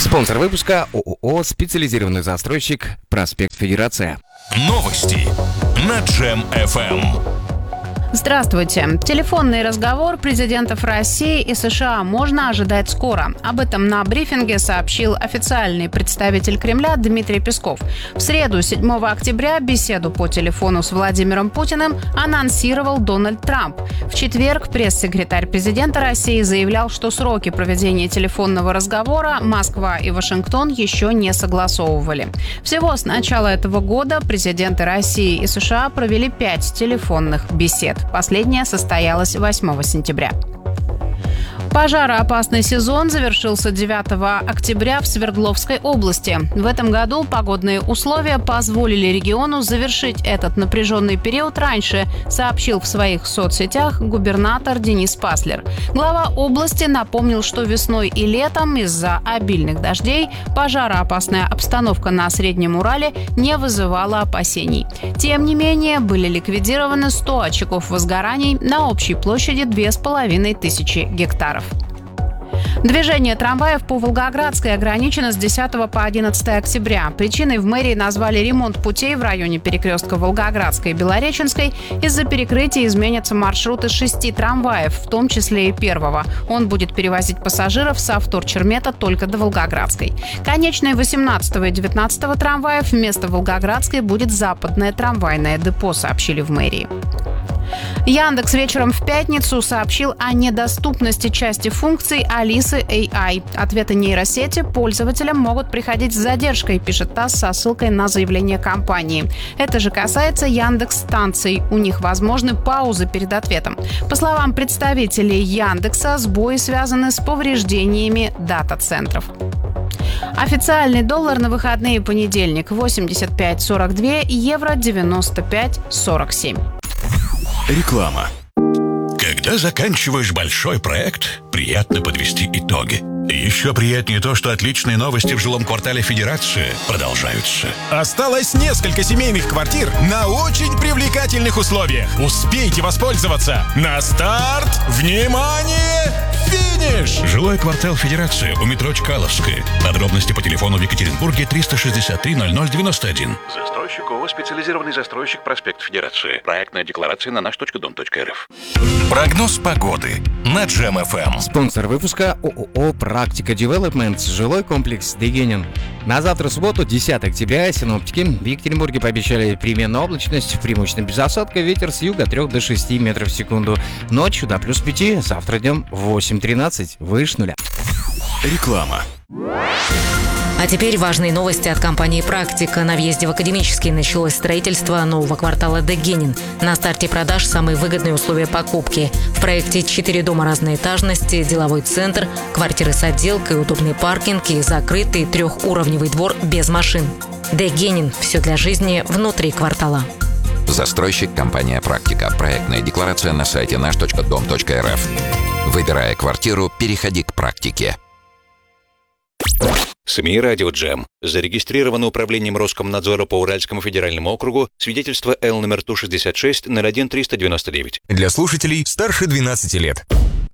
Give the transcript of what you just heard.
Спонсор выпуска ООО «Специализированный застройщик. Проспект Федерация». Новости на Джем FM. Здравствуйте. Телефонный разговор президентов России и США можно ожидать скоро. Об этом на брифинге сообщил официальный представитель Кремля Дмитрий Песков. В среду, 7 октября, беседу по телефону с Владимиром Путиным анонсировал Дональд Трамп. В четверг пресс-секретарь президента России заявлял, что сроки проведения телефонного разговора Москва и Вашингтон еще не согласовывали. Всего с начала этого года президенты России и США провели 5 телефонных бесед. Последняя состоялась 8 сентября. Пожароопасный сезон завершился 9 октября в Свердловской области. В этом году погодные условия позволили региону завершить этот напряженный период раньше, сообщил в своих соцсетях губернатор Денис Паслер. Глава области напомнил, что весной и летом из-за обильных дождей пожароопасная обстановка на Среднем Урале не вызывала опасений. Тем не менее, были ликвидированы 100 очагов возгораний на общей площади 2500 гектаров. Движение трамваев по Волгоградской ограничено с 10 по 11 октября. Причиной в мэрии назвали ремонт путей в районе перекрестка Волгоградской и Белореченской. Из-за перекрытия изменятся маршруты 6 трамваев, в том числе и первого. Он будет перевозить пассажиров со Вторчермета только до Волгоградской. Конечной 18 и 19 трамваев вместо Волгоградской будет западное трамвайное депо, сообщили в мэрии. Яндекс вечером в пятницу сообщил о недоступности части функций Алисы AI. Ответы нейросети пользователям могут приходить с задержкой, пишет ТАСС со ссылкой на заявление компании. Это же касается Яндекс-станций. У них возможны паузы перед ответом. По словам представителей Яндекса, сбои связаны с повреждениями дата-центров. Официальный доллар на выходные понедельник 85.42, евро 95.47. Реклама. Когда заканчиваешь большой проект, приятно подвести итоги. Еще приятнее то, что отличные новости в жилом квартале Федерации продолжаются. Осталось несколько семейных квартир на очень привлекательных условиях. Успейте воспользоваться. На старт! Внимание! Финиш! Жилой квартал Федерации у метро Чкаловская. Подробности по телефону в Екатеринбурге 363 0091. Застройщик ООО «Специализированный застройщик. Проспект Федерации». Проектная декларация на наш.дом.рф. Прогноз погоды на Джем FM. Спонсор выпуска ООО «Практика Девелопмент», жилой комплекс Дегенин. На завтра, субботу, 10 октября, синоптики в Екатеринбурге пообещали переменную облачность, преимущественно без осадка, ветер с юга от 3 до 6 метров в секунду. Ночью до плюс 5, завтра днем 8-13, выше нуля. Реклама. А теперь важные новости от компании «Практика». На въезде в Академический началось строительство нового квартала Дегенин. На старте продаж самые выгодные условия покупки. В проекте 4 дома разной этажности, деловой центр, квартиры с отделкой, удобный паркинг и закрытый 3-уровневый двор без машин. Дегенин. Все для жизни внутри квартала. Застройщик компания «Практика». Проектная декларация на сайте наш.дом.рф. Выбирая квартиру, переходи к «Практике». СМИ «Радио Джем». Зарегистрировано управлением Роскомнадзора по Уральскому федеральному округу свидетельство Л номер ТУ-66 01-399. Для слушателей старше 12 лет.